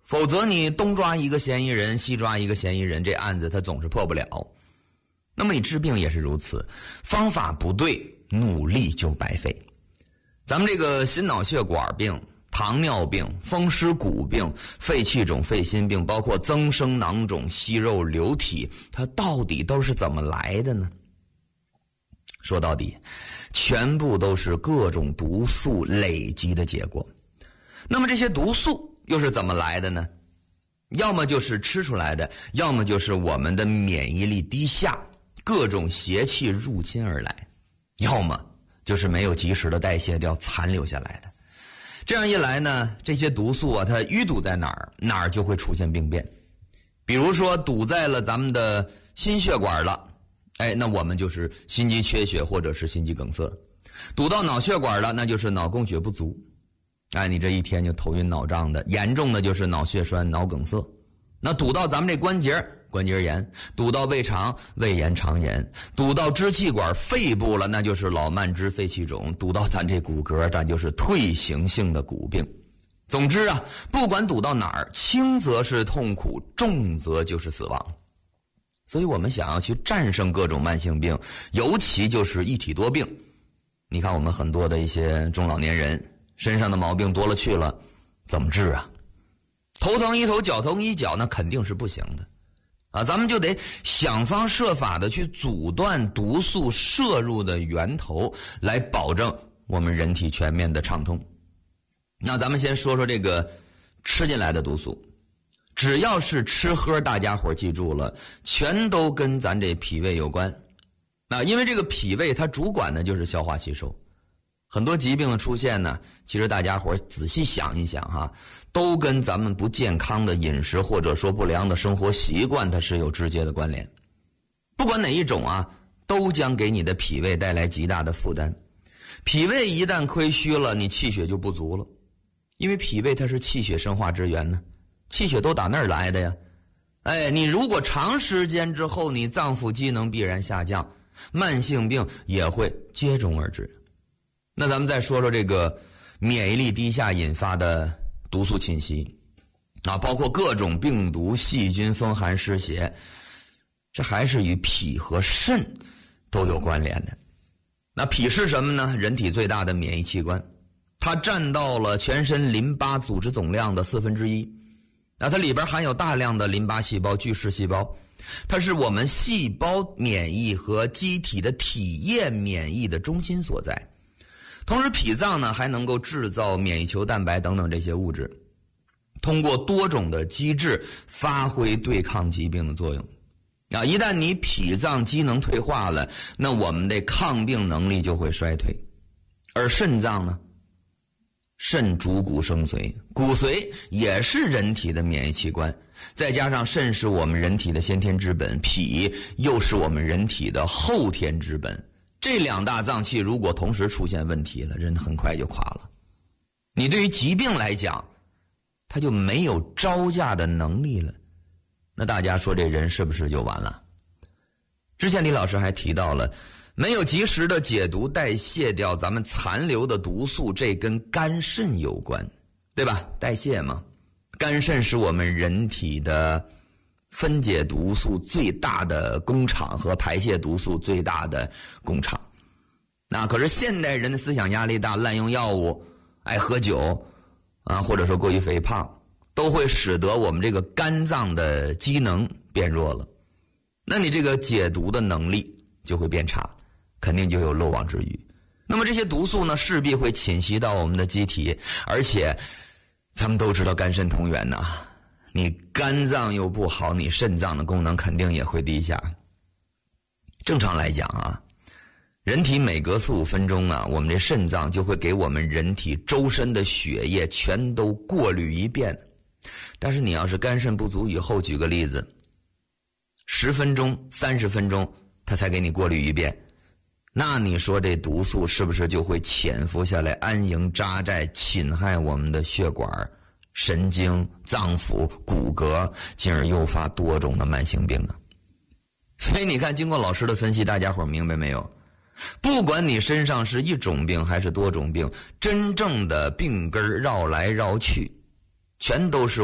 否则你东抓一个嫌疑人，西抓一个嫌疑人，这案子它总是破不了。那么你治病也是如此，方法不对，努力就白费。咱们这个心脑血管病、糖尿病、风湿骨病、肺气肿、肺心病，包括增生囊肿、息肉流体，它到底都是怎么来的呢？说到底，全部都是各种毒素累积的结果。那么这些毒素又是怎么来的呢？要么就是吃出来的，要么就是我们的免疫力低下，各种邪气入侵而来，要么就是没有及时的代谢掉残留下来的。这样一来呢，这些毒素啊，它淤堵在哪儿，哪儿就会出现病变。比如说堵在了咱们的心血管了，那我们就是心肌缺血或者是心肌梗塞。堵到脑血管了，那就是脑供血不足，你这一天就头晕脑胀的，严重的就是脑血栓、脑梗塞。那堵到咱们这关节，关节炎；堵到胃肠，胃炎、肠炎；堵到支气管、肺部了，那就是老慢支、肺气肿；堵到咱这骨骼，咱就是退行性的骨病。总之啊，不管堵到哪儿，轻则是痛苦，重则就是死亡。所以我们想要去战胜各种慢性病，尤其就是一体多病。你看我们很多的一些中老年人身上的毛病多了去了，怎么治啊？头疼医头，脚疼医脚，那肯定是不行的咱们就得想方设法的去阻断毒素摄入的源头，来保证我们人体全面的畅通。那咱们先说说这个吃进来的毒素，只要是吃喝，大家伙记住了，全都跟咱这脾胃有关。因为这个脾胃它主管的就是消化吸收，很多疾病的出现呢，其实大家伙仔细想一想都跟咱们不健康的饮食或者说不良的生活习惯它是有直接的关联。不管哪一种都将给你的脾胃带来极大的负担。脾胃一旦亏虚了，你气血就不足了，因为脾胃它是气血生化之源呢，气血都打那儿来的呀。你如果长时间之后，你脏腑机能必然下降，慢性病也会接踵而至。那咱们再说说这个免疫力低下引发的毒素侵袭包括各种病毒、细菌、风寒、湿邪，这还是与脾和肾都有关联的。那脾是什么呢？人体最大的免疫器官，它占到了全身淋巴组织总量的1/4。它里边含有大量的淋巴细胞、巨噬细胞，它是我们细胞免疫和机体的体液免疫的中心所在。同时脾脏呢还能够制造免疫球蛋白等等这些物质，通过多种的机制发挥对抗疾病的作用一旦你脾脏机能退化了，那我们的抗病能力就会衰退。而肾脏呢，肾主骨生髓，骨髓也是人体的免疫器官，再加上肾是我们人体的先天之本，脾又是我们人体的后天之本，这两大脏器如果同时出现问题了，人很快就垮了。你对于疾病来讲，他就没有招架的能力了，那大家说这人是不是就完了？之前李老师还提到了，没有及时的解毒代谢掉咱们残留的毒素，这跟肝肾有关，对吧？代谢嘛，肝肾是我们人体的分解毒素最大的工厂和排泄毒素最大的工厂。那可是现代人的思想压力大，滥用药物，爱喝酒或者说过于肥胖，都会使得我们这个肝脏的机能变弱了，那你这个解毒的能力就会变差，肯定就有漏网之鱼。那么这些毒素呢，势必会侵袭到我们的机体，而且咱们都知道肝肾同源你肝脏又不好，你肾脏的功能肯定也会低下。正常来讲人体每隔4-5分钟我们这肾脏就会给我们人体周身的血液全都过滤一遍。但是你要是肝肾不足以后，举个例子，10分钟、30分钟它才给你过滤一遍，那你说这毒素是不是就会潜伏下来，安营扎寨，侵害我们的血管、神经、脏腑、骨骼，进而诱发多种的慢性病呢？所以你看，经过老师的分析，大家伙明白没有？不管你身上是一种病还是多种病，真正的病根绕来绕去，全都是